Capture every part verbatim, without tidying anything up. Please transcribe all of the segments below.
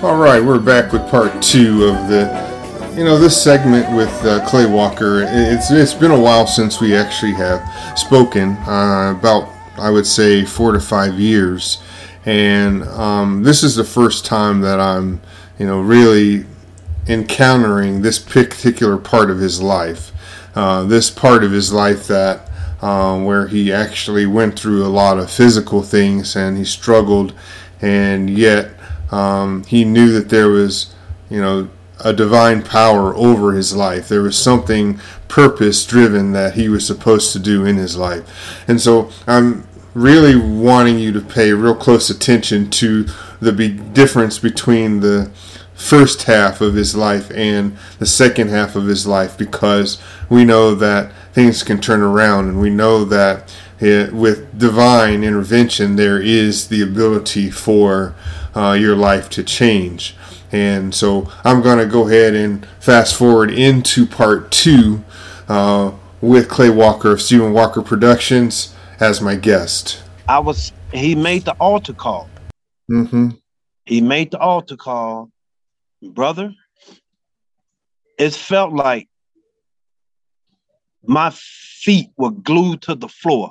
All right, we're back with part two of the, you know, this segment with uh, Clay Walker. It's it's been a while since we actually have spoken, uh, about, I would say, four to five years. And um, this is the first time that I'm, you know, really encountering this particular part of his life. Uh, this part of his life that um, where he actually went through a lot of physical things and he struggled, and yet um, he knew that there was, you know, a divine power over his life. There was something purpose-driven that he was supposed to do in his life. And so I'm really wanting you to pay real close attention to the big difference between the first half of his life and the second half of his life, because we know that things can turn around, and we know that it, with divine intervention there is the ability for uh, your life to change. And so I'm going to go ahead and fast forward into part two uh, with Clay Walker of Stephen Walker Productions as my guest. I was he made the altar call. Mm-hmm. He made the altar call. Brother, it felt like my feet were glued to the floor.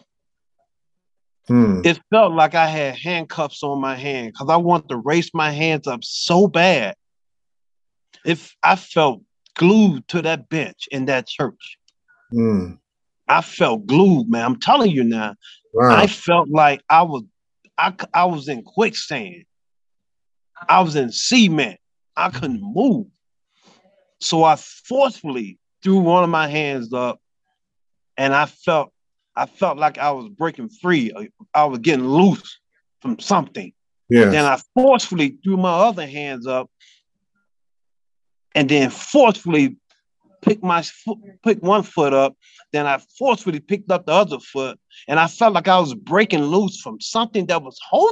Hmm. It felt like I had handcuffs on my hand because I wanted to raise my hands up so bad. If I felt glued to that bench in that church. Hmm. I felt glued, man. I'm telling you now. Wow. I felt like I was I, I was in quicksand. I was in cement. I couldn't move. So I forcefully threw one of my hands up, and I felt I felt like I was breaking free. I was getting loose from something. Yes. Then I forcefully threw my other hands up, and then forcefully picked my foot, picked one foot up. Then I forcefully picked up the other foot, and I felt like I was breaking loose from something that was holding